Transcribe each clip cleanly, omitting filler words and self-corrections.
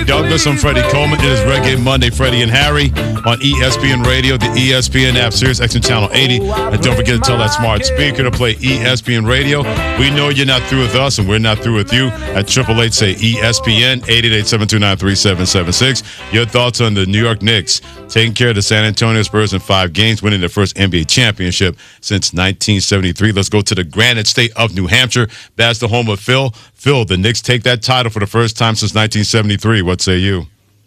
Douglas, I'm Freddie Coleman. It is Reggae Monday, Freddie and Harry on ESPN Radio, the ESPN app, Sirius XM Channel 80. And don't forget to tell that smart speaker to play ESPN Radio. We know you're not through with us, and we're not through with you. At 888 say ESPN, 888-729-3776. Your thoughts on the New York Knicks taking care of the San Antonio Spurs in 5 games, winning their first NBA championship since 1973. Let's go to the Granite State of New Hampshire. That's the home of Phil. Phil, the Knicks take that title for the first time since 1973. What say you?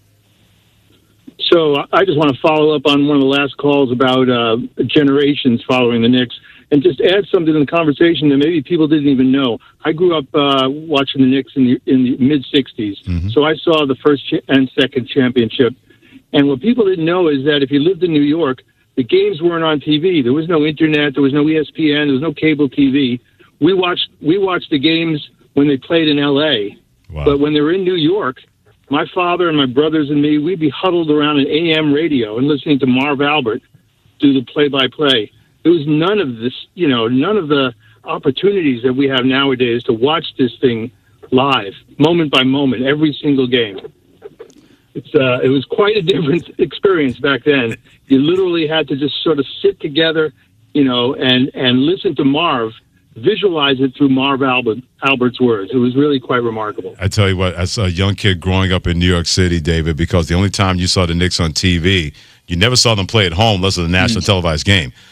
So I just want to follow up on one of the last calls about generations following the Knicks and just add something to the conversation that maybe people didn't even know. I grew up watching the Knicks in the mid-'60s, so I saw the first and second championship. And what people didn't know is that if you lived in New York, the games weren't on TV. There was no internet. There was no ESPN. There was no cable TV. We watched the games when they played in L.A., Wow. But when they were in New York, my father and my brothers and me, we'd be huddled around an AM radio and listening to Marv Albert do the play-by-play. There was none of this, none of the opportunities that we have nowadays to watch this thing live, moment by moment, every single game. It was quite a different experience back then. You literally had to just sort of sit together, and listen to Marv, visualize it through Marv Albert's words. It was really quite remarkable. I tell you what, as a young kid growing up in New York City, David, because the only time you saw the Knicks on TV, you never saw them play at home unless it was a national televised game.